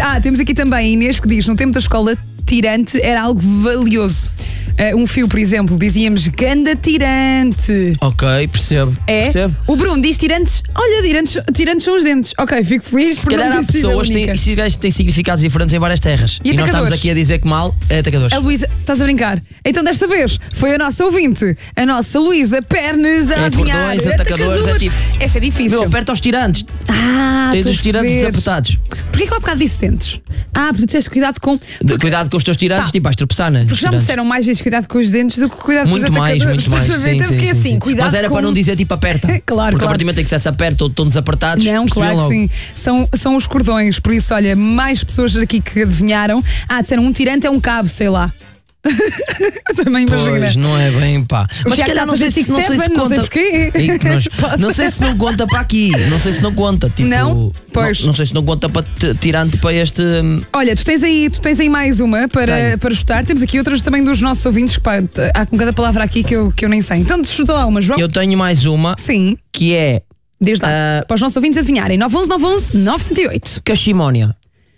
Temos aqui também a Inês que diz: no tempo da escola, tirante era algo valioso. Um fio, por exemplo, dizíamos ganda tirante. Ok, percebo. Percebo. O Bruno diz tirantes. Olha, tirantes são os dentes. Ok, fico feliz. Se calhar há pessoas que têm significados diferentes em várias terras. E nós estamos aqui a dizer que mal é atacadores. A Luísa, estás a brincar? Então desta vez foi a nossa ouvinte, a nossa Luísa Pernes, a adivinhar. Cordões, atacadores, é tipo. Essa é difícil. Meu, aperta aos tirantes. Tens os tirantes desapertados. Porquê que eu há bocado disse dentes? Porque tu disseste cuidado com. Cuidado com os teus tirantes, tipo, vais tropeçar, né? Porque já me disseram mais vezes cuidado com os dentes do que cuidado com os atacadores. Muito mais. Sim. Cuidado. Mas era para não dizer tipo aperta. Claro. Porque a partir do momento em que se aperta ou estão desapertados. Não, claro que logo. sim. São os cordões. Por isso, olha, mais pessoas aqui que adivinharam. Disseram um tirante é um cabo, sei lá. Também imagina. Pois, não é bem, pá. Mas se calhar não sei se conta. Não sei porquê. Não sei se não conta para aqui. Não sei se não conta. Tipo, não? Pois. Não sei se não conta para tirante para este. Olha, tu tens aí mais uma para chutar. Temos aqui outras também dos nossos ouvintes que há com cada palavra aqui que eu nem sei. Então chuta lá uma, João. Eu tenho mais uma. Sim. Que é. Desde lá. Para os nossos ouvintes adivinharem. 911-911-978. Cachimónia.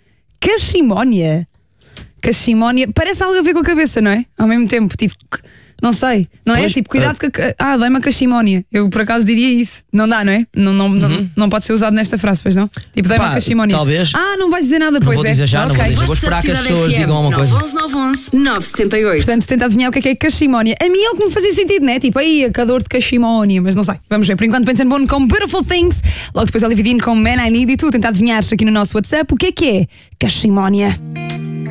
Cachimónia, parece algo a ver com a cabeça, não é? Ao mesmo tempo, tipo, não sei, não é? Pois, Tipo, cuidado com dá-me a cachimónia. Eu por acaso diria isso. Não dá, não é? Não pode ser usado nesta frase, pois não? Tipo, dá-me a cachimónia. Talvez. Não vais dizer nada, pois não vou dizer já, não vou dizer. Vou esperar que as pessoas digam alguma coisa. 911-911-978. Portanto, tenta adivinhar o que é cachimónia. A mim é o que me fazia sentido, não é? Tipo, aí, a dor de cachimónia, mas não sei. Vamos ver. Por enquanto, Benson Boone com Beautiful Things. Logo depois, Olivia Dean com Man I Need. E tu tenta adivinhar aqui no nosso WhatsApp o que é cachimónia.